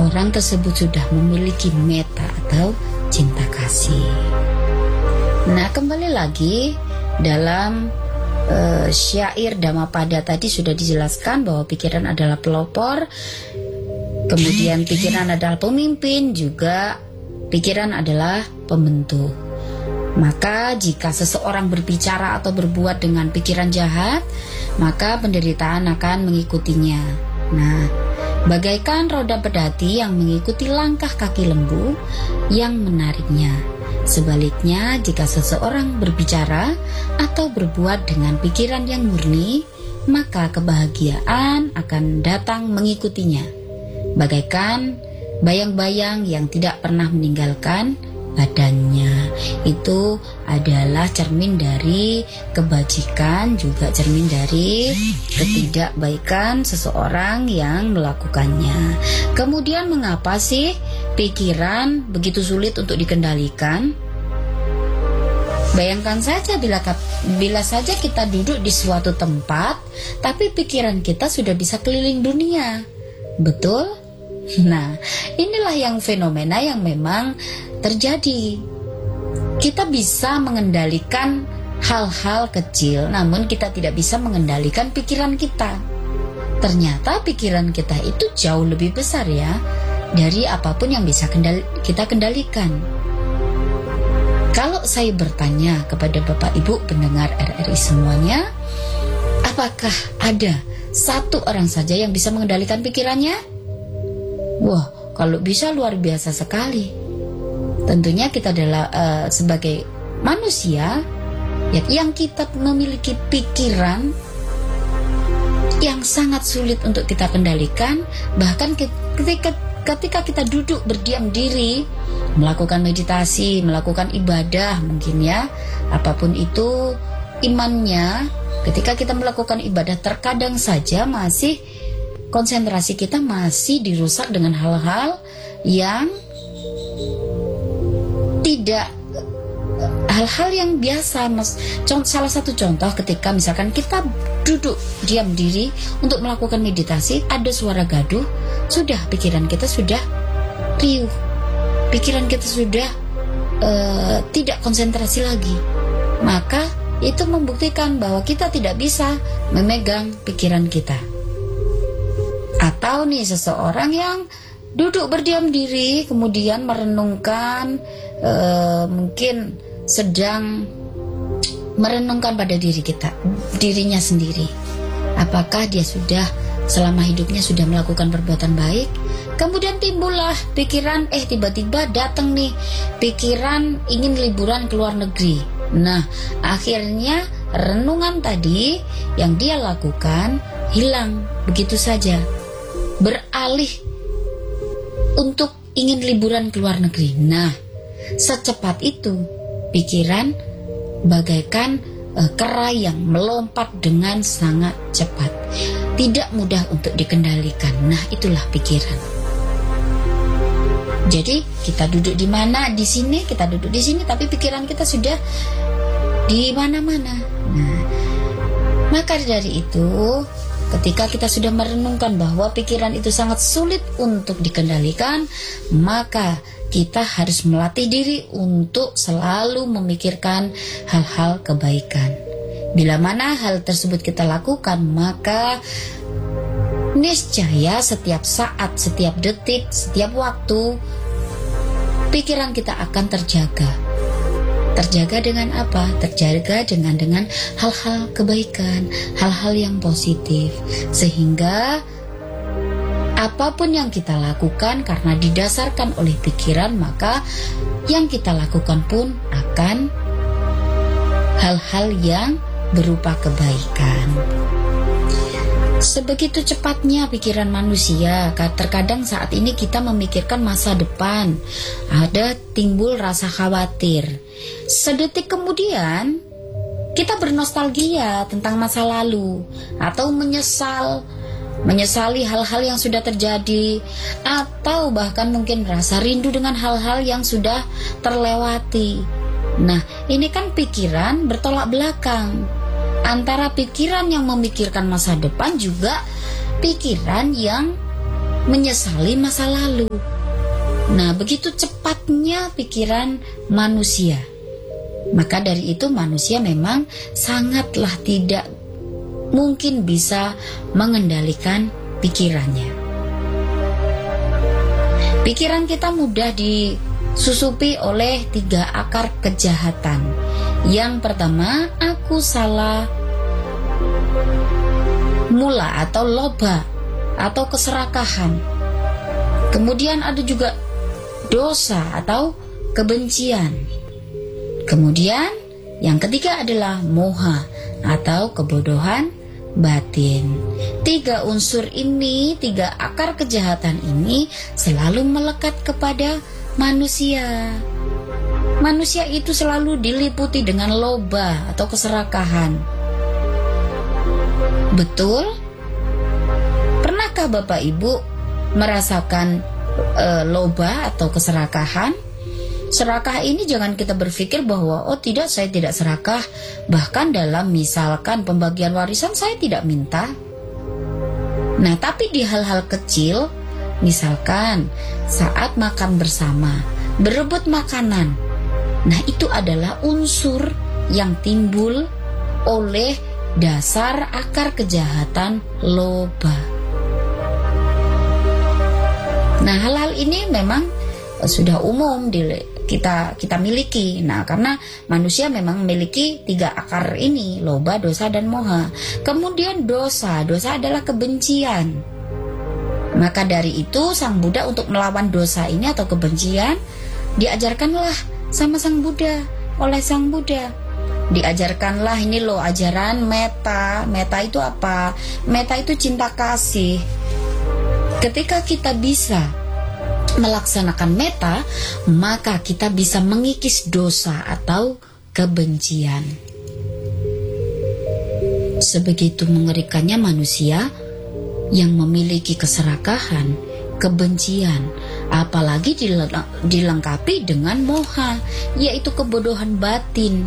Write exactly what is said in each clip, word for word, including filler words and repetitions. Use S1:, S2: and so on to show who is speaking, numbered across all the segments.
S1: orang tersebut sudah memiliki meta atau cinta kasih. Nah, kembali lagi dalam uh, syair Dhammapada tadi sudah dijelaskan bahwa pikiran adalah pelopor, kemudian pikiran adalah pemimpin, juga pikiran adalah pembentuk. Maka jika seseorang berbicara atau berbuat dengan pikiran jahat, maka penderitaan akan mengikutinya. Nah, bagaikan roda pedati yang mengikuti langkah kaki lembu yang menariknya. Sebaliknya, jika seseorang berbicara atau berbuat dengan pikiran yang murni, maka kebahagiaan akan datang mengikutinya. Bagaikan bayang-bayang yang tidak pernah meninggalkan badannya. Itu adalah cermin dari kebajikan, juga cermin dari ketidakbaikan seseorang yang melakukannya. Kemudian mengapa sih pikiran begitu sulit untuk dikendalikan? Bayangkan saja bila, bila saja kita duduk di suatu tempat, tapi pikiran kita sudah bisa keliling dunia. Betul? Nah, inilah yang fenomena yang memang terjadi. Kita bisa mengendalikan hal-hal kecil, namun kita tidak bisa mengendalikan pikiran kita. Ternyata pikiran kita itu jauh lebih besar ya dari apapun yang bisa kendali, kita kendalikan. Kalau saya bertanya kepada Bapak Ibu pendengar R R I semuanya, apakah ada satu orang saja yang bisa mengendalikan pikirannya? Wah, kalau bisa luar biasa sekali. Tentunya kita adalah uh, sebagai manusia ya, yang kita memiliki pikiran yang sangat sulit untuk kita kendalikan. Bahkan ketika ketika kita duduk berdiam diri, melakukan meditasi, melakukan ibadah mungkin ya, apapun itu imannya, ketika kita melakukan ibadah terkadang saja masih konsentrasi kita masih dirusak dengan hal-hal yang tidak, hal-hal yang biasa. Mas, salah satu contoh ketika misalkan kita duduk diam diri untuk melakukan meditasi, ada suara gaduh, sudah pikiran kita sudah riuh, pikiran kita sudah uh, tidak konsentrasi lagi. Maka itu membuktikan bahwa kita tidak bisa memegang pikiran kita. Atau nih seseorang yang duduk berdiam diri kemudian merenungkan, e, mungkin sedang merenungkan pada diri kita, dirinya sendiri. Apakah dia sudah selama hidupnya sudah melakukan perbuatan baik? Kemudian timbullah pikiran, eh tiba-tiba datang nih pikiran ingin liburan ke luar negeri. Nah, akhirnya renungan tadi yang dia lakukan hilang begitu saja, beralih untuk ingin liburan ke luar negeri. Nah, secepat itu pikiran bagaikan uh, kera yang melompat dengan sangat cepat, tidak mudah untuk dikendalikan. Nah, itulah pikiran. Jadi kita duduk di mana? Di sini, kita duduk di sini, tapi pikiran kita sudah di mana-mana. Nah, maka dari itu, ketika kita sudah merenungkan bahwa pikiran itu sangat sulit untuk dikendalikan, maka kita harus melatih diri untuk selalu memikirkan hal-hal kebaikan. Bila mana hal tersebut kita lakukan, maka niscaya setiap saat, setiap detik, setiap waktu, pikiran kita akan terjaga. Terjaga dengan apa? Terjaga dengan dengan hal-hal kebaikan, hal-hal yang positif, sehingga apapun yang kita lakukan karena didasarkan oleh pikiran, maka yang kita lakukan pun akan hal-hal yang berupa kebaikan. Sebegitu cepatnya pikiran manusia, terkadang saat ini kita memikirkan masa depan, ada timbul rasa khawatir. Sedetik kemudian kita bernostalgia tentang masa lalu, atau menyesal, menyesali hal-hal yang sudah terjadi, atau bahkan mungkin rasa rindu dengan hal-hal yang sudah terlewati. Nah, ini kan pikiran bertolak belakang antara pikiran yang memikirkan masa depan juga pikiran yang menyesali masa lalu. Nah, begitu cepatnya pikiran manusia. Maka dari itu manusia memang sangatlah tidak mungkin bisa mengendalikan pikirannya. Pikiran kita mudah disusupi oleh tiga akar kejahatan. Yang pertama, aku salah mula atau loba atau keserakahan. Kemudian ada juga dosa atau kebencian. Kemudian yang ketiga adalah moha atau kebodohan batin. Tiga unsur ini, tiga akar kejahatan ini selalu melekat kepada manusia. Manusia itu selalu diliputi dengan loba atau keserakahan. Betul? Pernahkah Bapak Ibu merasakan e, loba atau keserakahan? Serakah ini jangan kita berpikir bahwa oh tidak, saya tidak serakah. Bahkan dalam misalkan pembagian warisan saya tidak minta. Nah, tapi di hal-hal kecil, misalkan saat makan bersama, berebut makanan. Nah, itu adalah unsur yang timbul oleh dasar akar kejahatan loba. Nah, hal-hal ini memang sudah umum di kita kita miliki. Nah, karena manusia memang memiliki tiga akar ini, loba, dosa, dan moha. Kemudian dosa, dosa adalah kebencian. Maka dari itu Sang Buddha untuk melawan dosa ini atau kebencian diajarkanlah sama Sang Buddha, oleh Sang Buddha. Diajarkanlah ini loh ajaran metta. Metta itu apa? Metta itu cinta kasih. Ketika kita bisa melaksanakan metta, maka kita bisa mengikis dosa atau kebencian. Sebegitu mengerikannya manusia yang memiliki keserakahan, kebencian, apalagi dilengkapi dengan moha, yaitu kebodohan batin.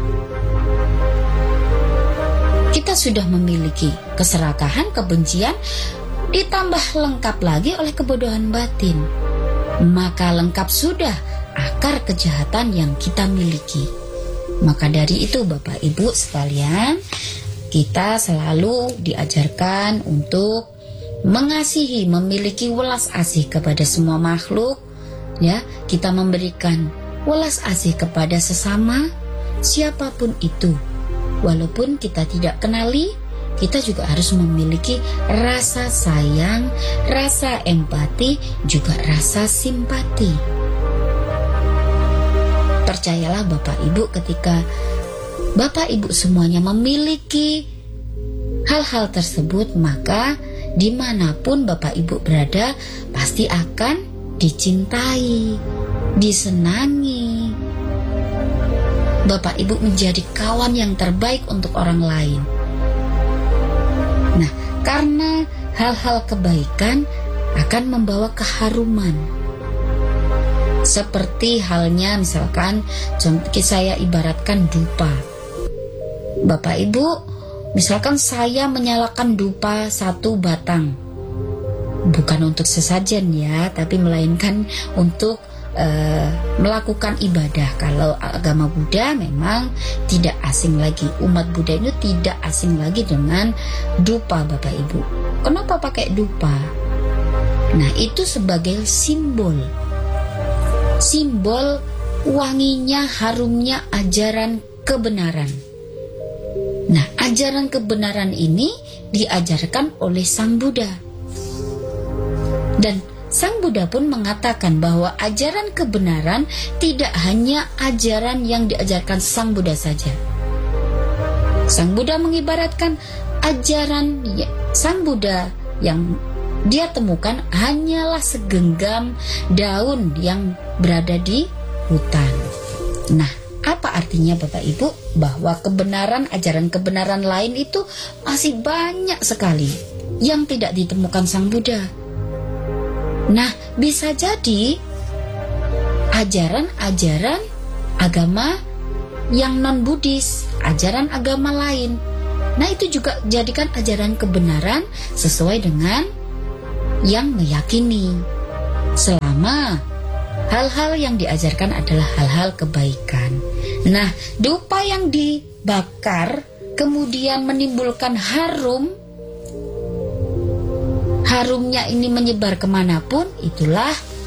S1: Kita sudah memiliki keserakahan, kebencian, ditambah lengkap lagi oleh kebodohan batin. Maka lengkap sudah akar kejahatan yang kita miliki. Maka dari itu Bapak Ibu sekalian, kita selalu diajarkan untuk mengasihi, memiliki welas asih kepada semua makhluk. Ya, kita memberikan welas asih kepada sesama, siapapun itu. Walaupun kita tidak kenali, kita juga harus memiliki rasa sayang, rasa empati, juga rasa simpati. Percayalah Bapak Ibu, ketika Bapak Ibu semuanya memiliki hal-hal tersebut, maka dimanapun Bapak Ibu berada pasti akan dicintai, disenangi. Bapak Ibu menjadi kawan yang terbaik untuk orang lain. Nah, karena hal-hal kebaikan akan membawa keharuman. Seperti halnya misalkan, contoh saya ibaratkan dupa. Bapak Ibu, misalkan saya menyalakan dupa satu batang. Bukan untuk sesajen ya, tapi melainkan untuk Uh, melakukan ibadah. Kalau agama Buddha memang tidak asing lagi, umat Buddha itu tidak asing lagi dengan dupa Bapak Ibu. Kenapa pakai dupa? Nah, itu sebagai simbol Simbol wanginya, harumnya ajaran kebenaran. Nah, ajaran kebenaran ini diajarkan oleh Sang Buddha. Dan Sang Buddha pun mengatakan bahwa ajaran kebenaran tidak hanya ajaran yang diajarkan Sang Buddha saja. Sang Buddha mengibaratkan ajaran Sang Buddha yang dia temukan hanyalah segenggam daun yang berada di hutan. Nah, apa artinya Bapak Ibu? Bahwa kebenaran, ajaran kebenaran lain itu masih banyak sekali yang tidak ditemukan Sang Buddha. Nah, bisa jadi ajaran-ajaran agama yang non-Buddhis, ajaran agama lain. Nah, itu juga jadikan ajaran kebenaran sesuai dengan yang meyakini selama hal-hal yang diajarkan adalah hal-hal kebaikan. Nah, dupa yang dibakar kemudian menimbulkan harum, harumnya ini menyebar kemanapun, itulah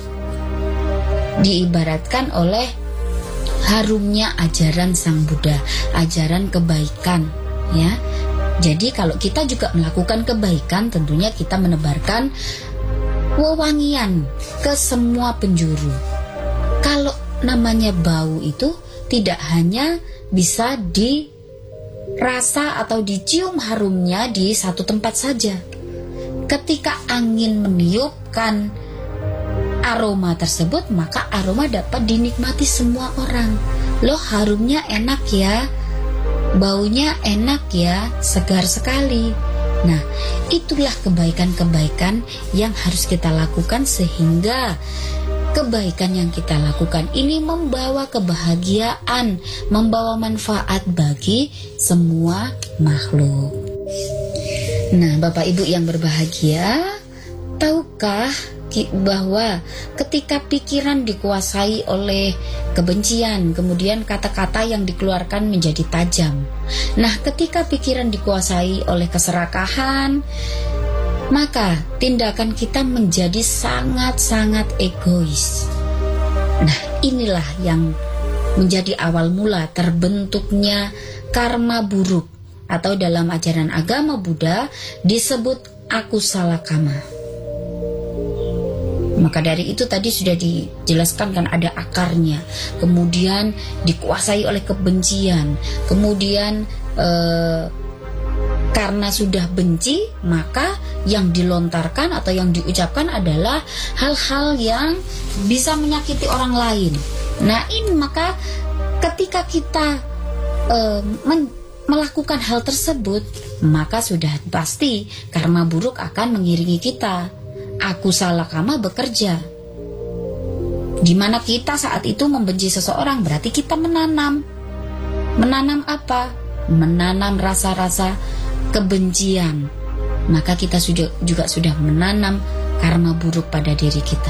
S1: diibaratkan oleh harumnya ajaran Sang Buddha, ajaran kebaikan, ya. Jadi kalau kita juga melakukan kebaikan, tentunya kita menebarkan wewangian ke semua penjuru. Kalau namanya bau itu tidak hanya bisa dirasa atau dicium harumnya di satu tempat saja. Ketika angin meniupkan aroma tersebut, maka aroma dapat dinikmati semua orang. Loh, harumnya enak ya, baunya enak ya, segar sekali. Nah, itulah kebaikan-kebaikan yang harus kita lakukan, sehingga kebaikan yang kita lakukan ini membawa kebahagiaan, membawa manfaat bagi semua makhluk. Nah, Bapak Ibu yang berbahagia, tahukah bahwa ketika pikiran dikuasai oleh kebencian, kemudian kata-kata yang dikeluarkan menjadi tajam. Nah, ketika pikiran dikuasai oleh keserakahan, maka tindakan kita menjadi sangat-sangat egois. Nah, inilah yang menjadi awal mula terbentuknya karma buruk, atau dalam ajaran agama Buddha disebut akusala kama. Maka dari itu tadi sudah dijelaskan kan ada akarnya, kemudian dikuasai oleh kebencian, kemudian eh, karena sudah benci, maka yang dilontarkan atau yang diucapkan adalah hal-hal yang bisa menyakiti orang lain. Nah, ini maka ketika kita eh, men- melakukan hal tersebut, maka sudah pasti karma buruk akan mengiringi kita. Akusala kama bekerja, di mana kita saat itu membenci seseorang, berarti kita menanam. Menanam apa? Menanam rasa-rasa kebencian. Maka kita sudah, juga sudah menanam karma buruk pada diri kita.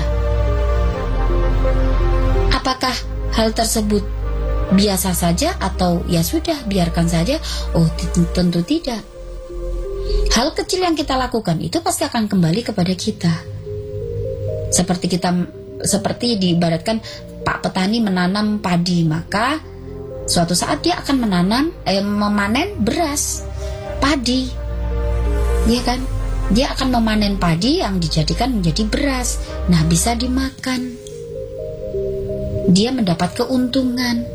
S1: Apakah hal tersebut biasa saja atau ya sudah biarkan saja? Oh, tentu tidak. Hal kecil yang kita lakukan itu pasti akan kembali kepada kita. Seperti kita seperti diibaratkan Pak petani menanam padi, maka suatu saat dia akan menanam eh, memanen beras, padi. Ya kan? Dia akan memanen padi yang dijadikan menjadi beras. Nah, bisa dimakan. Dia mendapat keuntungan.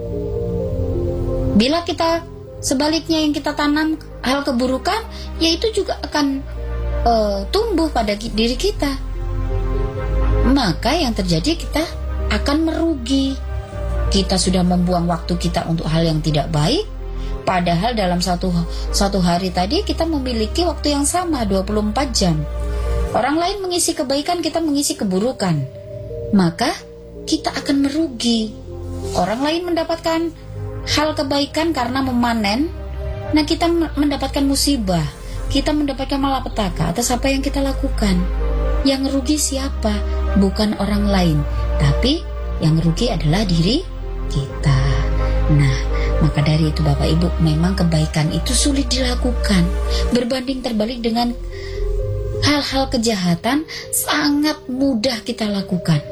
S1: Bila kita sebaliknya yang kita tanam hal keburukan, yaitu juga akan uh, tumbuh pada diri kita. Maka yang terjadi kita akan merugi. Kita sudah membuang waktu kita untuk hal yang tidak baik, padahal dalam satu satu hari tadi kita memiliki waktu yang sama dua puluh empat jam. Orang lain mengisi kebaikan, kita mengisi keburukan. Maka kita akan merugi. Orang lain mendapatkan hal kebaikan karena memanen, nah kita mendapatkan musibah, kita mendapatkan malapetaka atas apa yang kita lakukan. Yang rugi siapa? Bukan orang lain, tapi yang rugi adalah diri kita. Nah, maka dari itu Bapak Ibu, memang kebaikan itu sulit dilakukan. Berbanding terbalik dengan hal-hal kejahatan, sangat mudah kita lakukan.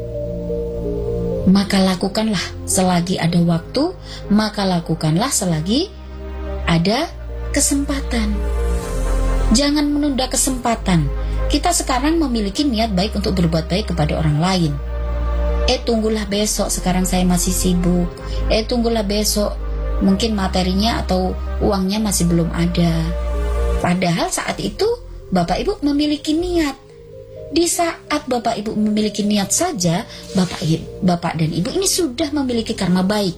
S1: Maka lakukanlah selagi ada waktu, maka lakukanlah selagi ada kesempatan. Jangan menunda kesempatan. Kita sekarang memiliki niat baik untuk berbuat baik kepada orang lain. Eh tunggulah besok, sekarang saya masih sibuk. Eh tunggulah besok, mungkin materinya atau uangnya masih belum ada. Padahal saat itu Bapak Ibu memiliki niat. Di saat Bapak Ibu memiliki niat saja, Bapak, Bapak dan Ibu ini sudah memiliki karma baik.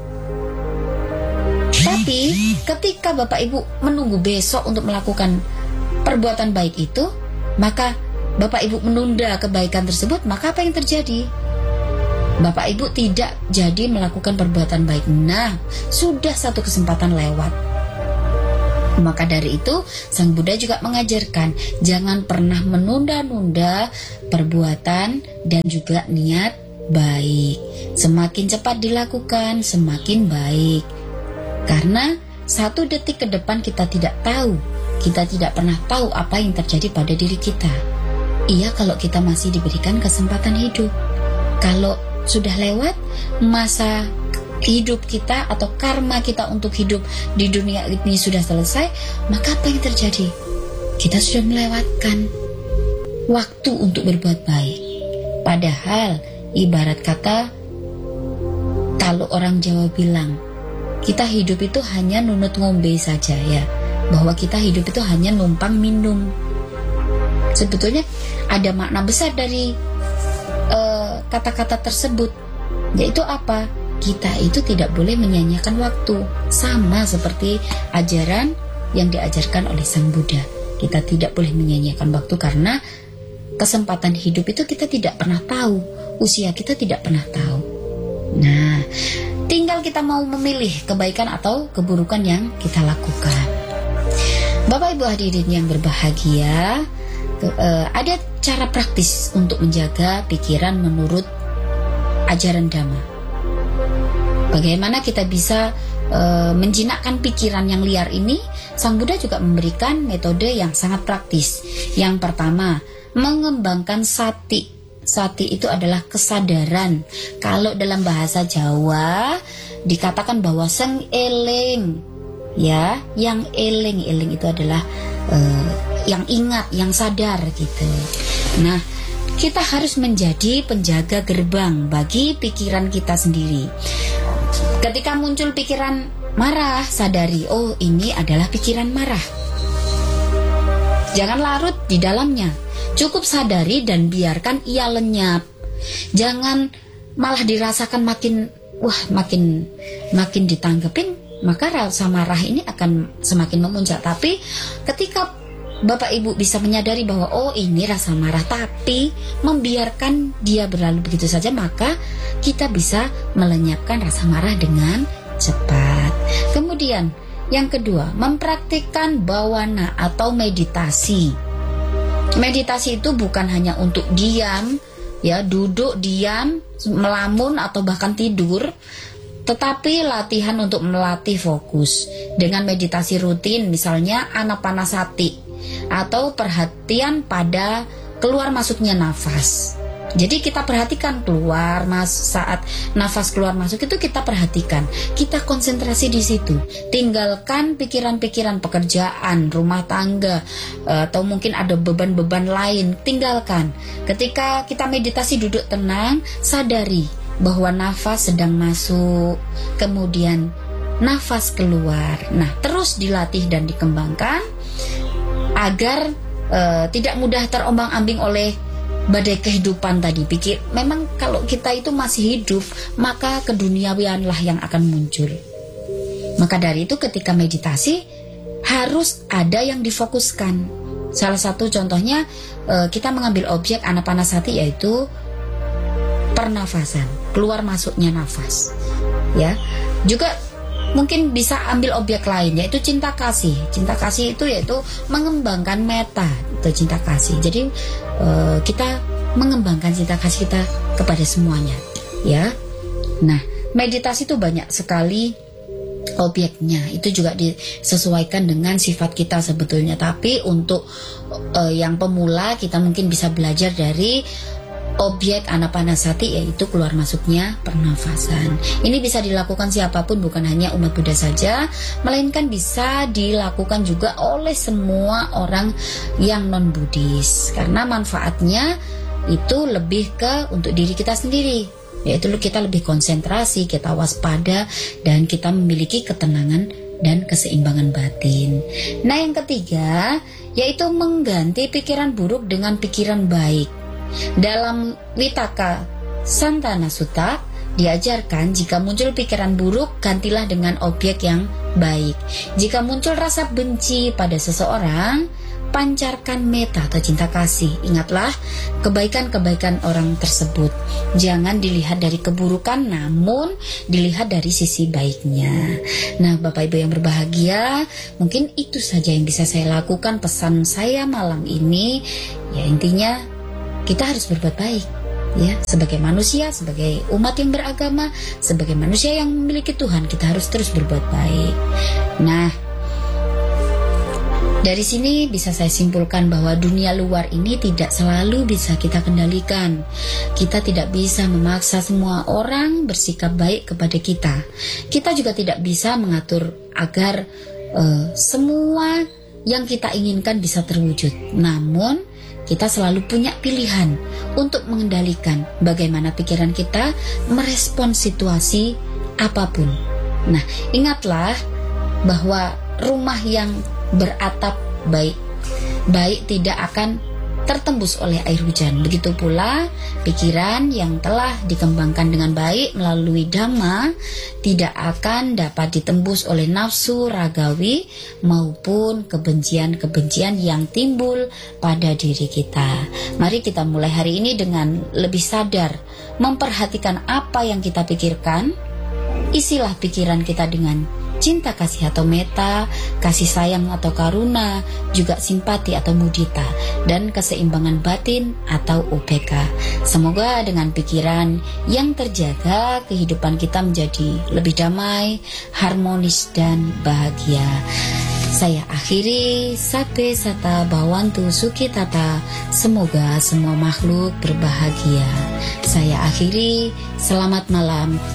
S1: Tapi ketika Bapak Ibu menunggu besok untuk melakukan perbuatan baik itu, maka Bapak Ibu menunda kebaikan tersebut, maka apa yang terjadi? Bapak Ibu tidak jadi melakukan perbuatan baik. Nah, sudah satu kesempatan lewat. Maka dari itu, Sang Buddha juga mengajarkan jangan pernah menunda-nunda perbuatan dan juga niat baik. Semakin cepat dilakukan, semakin baik. Karena satu detik ke depan kita tidak tahu, kita tidak pernah tahu apa yang terjadi pada diri kita. Iya, kalau kita masih diberikan kesempatan hidup. Kalau sudah lewat masa hidup kita atau karma kita untuk hidup di dunia ini sudah selesai, maka apa yang terjadi? Kita sudah melewatkan waktu untuk berbuat baik. Padahal ibarat kata, kalau orang Jawa bilang kita hidup itu hanya nunut ngombe saja ya, bahwa kita hidup itu hanya numpang minum. Sebetulnya ada makna besar dari uh, kata-kata tersebut, yaitu apa? Kita itu tidak boleh menyanyiakan waktu. Sama seperti ajaran yang diajarkan oleh Sang Buddha, kita tidak boleh menyanyiakan waktu karena kesempatan hidup itu kita tidak pernah tahu, usia kita tidak pernah tahu. Nah, tinggal kita mau memilih kebaikan atau keburukan yang kita lakukan. Bapak Ibu hadirin yang berbahagia, ke, uh, ada cara praktis untuk menjaga pikiran menurut ajaran Dhamma. Bagaimana kita bisa uh, menjinakkan pikiran yang liar ini? Sang Buddha juga memberikan metode yang sangat praktis. Yang pertama, mengembangkan sati. Sati itu adalah kesadaran. Kalau dalam bahasa Jawa dikatakan bahwa seng eling, ya, yang eling, eling itu adalah uh, yang ingat, yang sadar gitu. Nah, kita harus menjadi penjaga gerbang bagi pikiran kita sendiri. Ketika muncul pikiran marah, sadari, oh ini adalah pikiran marah. Jangan larut di dalamnya. Cukup sadari dan biarkan ia lenyap. Jangan malah dirasakan makin, wah makin makin ditanggepin, maka rasa marah ini akan semakin memuncak. Tapi ketika Bapak Ibu bisa menyadari bahwa oh ini rasa marah, tapi membiarkan dia berlalu begitu saja, maka kita bisa melenyapkan rasa marah dengan cepat. Kemudian yang kedua, mempraktikkan bawana atau meditasi. Meditasi itu bukan hanya untuk diam, ya, duduk diam, melamun atau bahkan tidur, tetapi latihan untuk melatih fokus dengan meditasi rutin, misalnya anapanasati atau perhatian pada keluar masuknya nafas. Jadi kita perhatikan keluar mas saat nafas keluar masuk itu kita perhatikan, kita konsentrasi di situ. Tinggalkan pikiran-pikiran pekerjaan, rumah tangga, atau mungkin ada beban-beban lain, tinggalkan. Ketika kita meditasi duduk tenang, sadari bahwa nafas sedang masuk, kemudian nafas keluar. Nah, terus dilatih dan dikembangkan agar uh, tidak mudah terombang-ambing oleh badai kehidupan tadi. Pikir memang kalau kita itu masih hidup, maka keduniawianlah yang akan muncul. Maka dari itu ketika meditasi harus ada yang difokuskan. Salah satu contohnya uh, kita mengambil objek anapanasati, yaitu pernafasan, keluar masuknya nafas. Ya, juga mungkin bisa ambil objek lain, yaitu cinta kasih. Cinta kasih itu yaitu mengembangkan metta atau cinta kasih. Jadi uh, kita mengembangkan cinta kasih kita kepada semuanya, ya. Nah, meditasi itu banyak sekali objeknya. Itu juga disesuaikan dengan sifat kita sebetulnya. Tapi untuk uh, yang pemula, kita mungkin bisa belajar dari objek anapanasati, yaitu keluar masuknya pernafasan. Ini bisa dilakukan siapapun, bukan hanya umat Buddha saja, melainkan bisa dilakukan juga oleh semua orang yang non-Buddhis. Karena manfaatnya itu lebih ke untuk diri kita sendiri, yaitu kita lebih konsentrasi, kita waspada, dan kita memiliki ketenangan dan keseimbangan batin. Nah, yang ketiga yaitu mengganti pikiran buruk dengan pikiran baik. Dalam Vitaka Santana Sutta diajarkan jika muncul pikiran buruk, gantilah dengan objek yang baik. Jika muncul rasa benci pada seseorang, pancarkan meta atau cinta kasih. Ingatlah kebaikan-kebaikan orang tersebut. Jangan dilihat dari keburukan, namun dilihat dari sisi baiknya. Nah, Bapak Ibu yang berbahagia, mungkin itu saja yang bisa saya lakukan. Pesan saya malam ini, ya intinya kita harus berbuat baik. Ya, sebagai manusia, sebagai umat yang beragama, sebagai manusia yang memiliki Tuhan, kita harus terus berbuat baik. Nah, dari sini bisa saya simpulkan bahwa dunia luar ini tidak selalu bisa kita kendalikan. Kita tidak bisa memaksa semua orang bersikap baik kepada kita. Kita juga tidak bisa mengatur agar uh, semua yang kita inginkan bisa terwujud. Namun, kita selalu punya pilihan untuk mengendalikan bagaimana pikiran kita merespon situasi apapun. Nah, ingatlah bahwa rumah yang beratap baik baik tidak akan tertembus oleh air hujan. Begitu pula pikiran yang telah dikembangkan dengan baik melalui Dhamma tidak akan dapat ditembus oleh nafsu ragawi maupun kebencian-kebencian yang timbul pada diri kita. Mari kita mulai hari ini dengan lebih sadar memperhatikan apa yang kita pikirkan. Isilah pikiran kita dengan cinta kasih atau meta, kasih sayang atau karuna, juga simpati atau mudita, dan keseimbangan batin atau U P K. Semoga dengan pikiran yang terjaga, kehidupan kita menjadi lebih damai, harmonis, dan bahagia. Saya akhiri, Sabbe Sata Bhawantu Sukhitata. Semoga semua makhluk berbahagia. Saya akhiri, selamat malam,